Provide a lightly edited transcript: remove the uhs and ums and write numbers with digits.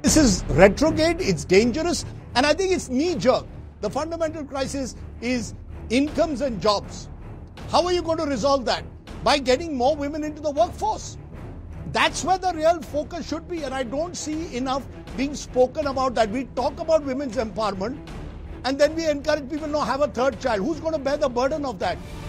This is retrograde, it's dangerous, and I think it's knee-jerk. The fundamental crisis is incomes and jobs. How are you going to resolve that? By getting more women into the workforce. That's where the real focus should be, and I don't see enough being spoken about that. We talk about women's empowerment, and then we encourage people to have a third child. Who's going to bear the burden of that?